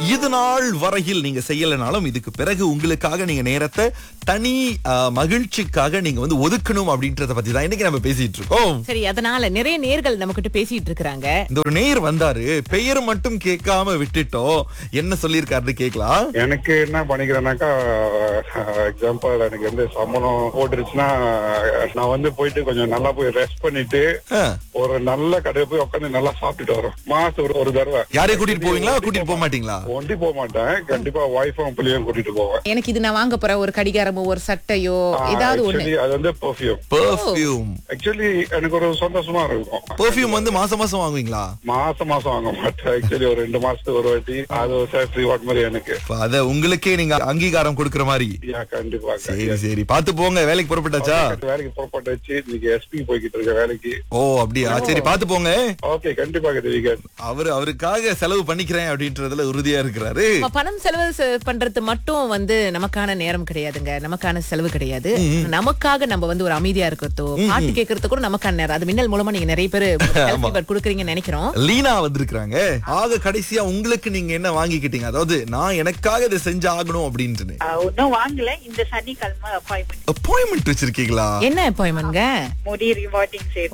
இது நாள் வரையில் நீங்க செய்யலனாலும் இதுக்கு பிறகு உங்களுக்காக நீங்க நேரத்தை தனி மகிழ்ச்சிக்காக நீங்க வந்து ஒதுக்கணும் அப்படின்றத பத்தி தான் இன்னைக்கு நம்ம பேசிட்டு இருக்கோம். சரி, அதனால நிறைய நேர்கள் நம்ம கிட்ட பேசிட்டு இருக்காங்க. இந்த ஒரு நேயர் வந்தாரு, பெயர் மட்டும் கேட்காம விட்டுட்டோம். என்ன சொல்லியிருக்காருன்னு கேட்கலாம். எனக்கு என்ன பண்ணிக்கிறேன்னாக்கா, எக்ஸாம்பிள் எனக்கு வந்து சம்பளம் போட்டுருச்சுன்னா நான் வந்து போயிட்டு கொஞ்சம் நல்லா போய் ரெஸ்ட் பண்ணிட்டு ஒரு நல்ல கடையை போய் உட்காந்து நல்லா சாப்பிட்டுட்டு வரோம். மாசம் ஒரு தடவை. யாரையும் கூட்டிட்டு போவீங்களா, கூட்டிட்டு போக மாட்டீங்களா? ஒண்டி போக மாட்டேன், கண்டிப்பா ஒய்ஃபும் பிள்ளையும் கூட்டிட்டு போவேன். எனக்கு இது நான் வாங்க போறேன், ஒரு கடிகாரமோ ஒரு சட்டையோ ஏதாவது ஒண்ணு. அது வந்து பெர்ஃபியூம். ஆக்சுவலி எனக்கு ஒரு சந்தோஷமா இருக்கும். பெர்ஃபியூம் வந்து மாசம் மாசம் வாங்குவீங்களா? மாசம் வாங்க மாட்டேன். ஆக்சுவலி ஒரு 2 மாசத்துக்கு ஒரு வாட்டி. அது ஒரு சேஃப்டி வாட் மாதிரி எனக்கு. அத உங்களுக்கே நீங்க அங்கீகாரம் கொடுக்கற மாதிரி. கண்டிப்பா. சரி, பாத்து போங்க. வேலைக்கு புறப்பட்டாச்சா? வேலைக்கு புறப்பட்டாச்சு. இன்னைக்கு எஸ்பி போய்கிட்டு இருக்க வேலைக்கு. ஓ அப்படியா? சரி, பாத்து போங்க. ஓகே, கண்டிப்பா. அவருக்காக செலவு பண்ணிக்கிறேன் அப்படின்றதுல உறுதியா இருக்கிறாரு. பணம் செலவு பண்றது மட்டும் வந்து நமக்கான நேரம் கிடையாதுங்க, நமக்கான செலவு கிடையாது. நமக்காக நம்ம வந்து ஒரு அமைதியா இருக்கிறதோ, பாட்டு கேட்கறது கூட நமக்கான நேரம். அது மின்னல் மூலமா நீங்க நிறைய பேர் கொடுக்குறீங்கன்னு நினைக்கிறோம். லீனா வந்திருக்காங்க. ஆக கடைசியா உங்களுக்கு நீங்க என்ன வாங்கிக்கிட்டீங்க? அதாவது நான் எனக்காக இதை செஞ்சு ஆகணும் அப்படின்னு ஒன்னும் வாங்கல. இந்த சனிக்கிழமை அப்பாயின்மெண்ட் வச்சிருக்கீங்களா? என்ன அப்பாயின்மெண்ட்ங்க? முடி ரிவார்டிங் சேர்.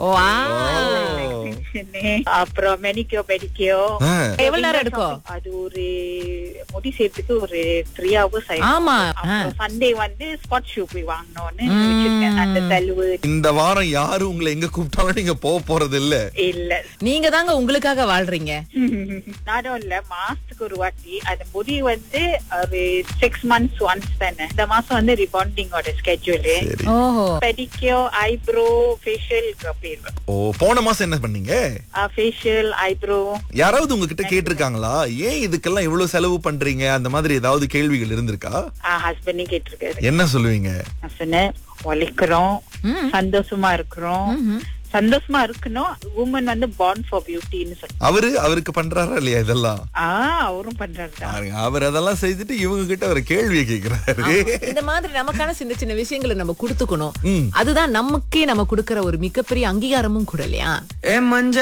அப்புறம் மெனிக்யூர் பெடிக்யூர். எவ்வளவு நேரம் எடுக்கும்? அது ஒரு முடி சேர்த்துக்கு ஒரு 3 hours ஆயிடும். ஆமா. சண்டே வந்து ஸ்பாட் ஷூ போய் வாங்கணும்னு அந்த செலவு. இந்த வாரம் யாரும் உங்களை எங்க கூப்பிட்டாலும் நீங்க போறது இல்ல. நீங்க தாங்க உங்களுக்காக வாழ்றீங்க. நானும் இல்ல, மாசத்துக்கு ஒரு வாட்டி. அந்த முடி வந்து ஒரு 6 months once தானே. இந்த மாசம் வந்து ரிபாண்டிங்கோட ஸ்கெட்யூல். பெடிக்யூர், ஐப்ரோ, ஃபேஷியல் போயிருவேன். ஓ, போன மாசம் என்ன பண்ணீங்க? Facial, eyebrow. யாராவது உங்ககிட்ட கேட்டிருக்காங்களா ஏன் இதுக்கெல்லாம் இவ்வளவு செலவு பண்றீங்க? அந்த மாதிரி ஏதாவது கேள்விகள் இருந்திருக்கா? ஹஸ்பண்ட் கேட்டிருக்காரு. என்ன சொல்லுவீங்க? உழைக்கிறோம், சந்தோஷமா இருக்கிறோம், சந்தோஷமா இருக்கணும். உமன் வந்து born for beautyன்னு சொல்லுவாங்க. அவருக்கு பண்றாரா இல்லையா இதெல்லாம்? அவரும் பண்றாரு. அவர் அதெல்லாம் செய்துட்டு இவங்க கிட்ட ஒரு கேள்வியை கேக்குறாரு. இந்த மாதிரி நமக்கான சின்ன சின்ன விஷயங்களை நம்ம கொடுத்துக்கணும். அதுதான் நமக்கே நம்ம கொடுக்கற ஒரு மிகப்பெரிய அங்கீகாரமும் கூட இல்லையா?